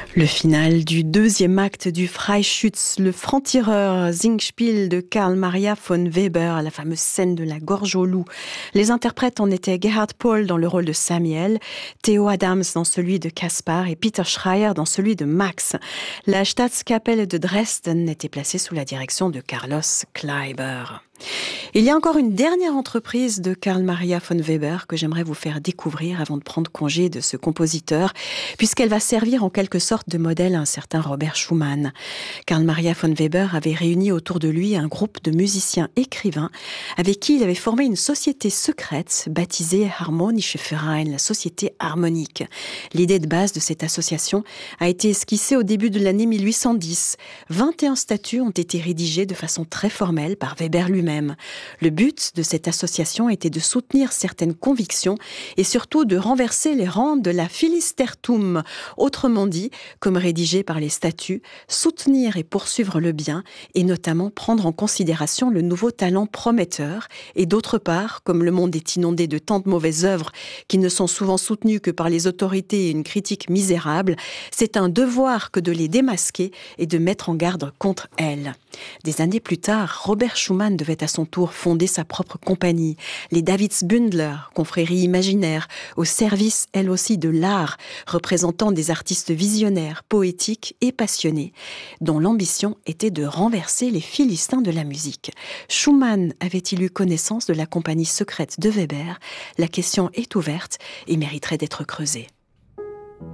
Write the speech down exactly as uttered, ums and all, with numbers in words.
Le final du deuxième acte du Freischütz, le franc-tireur Singspiel de Karl Maria von Weber, la fameuse scène de la gorge au loup. Les interprètes en étaient Gerhard Pohl dans le rôle de Samuel, Theo Adams dans celui de Caspar et Peter Schreier dans celui de Max. La Staatskapelle de Dresden était placée sous la direction de Carlos Kleiber. Il y a encore une dernière entreprise de Karl Maria von Weber que j'aimerais vous faire découvrir avant de prendre congé de ce compositeur, puisqu'elle va servir en quelque sorte de modèle à un certain Robert Schumann. Karl Maria von Weber avait réuni autour de lui un groupe de musiciens écrivains avec qui il avait formé une société secrète baptisée Harmonische Verein, la société harmonique. L'idée de base de cette association a été esquissée au début de l'année mille huit cent dix. vingt et un statuts ont été rédigés de façon très formelle par Weber lui-même. Le but de cette association était de soutenir certaines convictions et surtout de renverser les rangs de la Philistertum. Autrement dit, comme rédigé par les statuts, soutenir et poursuivre le bien et notamment prendre en considération le nouveau talent prometteur et d'autre part, comme le monde est inondé de tant de mauvaises œuvres qui ne sont souvent soutenues que par les autorités et une critique misérable, c'est un devoir que de les démasquer et de mettre en garde contre elles. Des années plus tard, Robert Schumann devait à son tour fonder sa propre compagnie, les Davidsbündler, confrérie imaginaire, au service, elle aussi, de l'art, représentant des artistes visionnaires, poétiques et passionnés, dont l'ambition était de renverser les Philistins de la musique. Schumann avait-il eu connaissance de la compagnie secrète de Weber ? La question est ouverte et mériterait d'être creusée.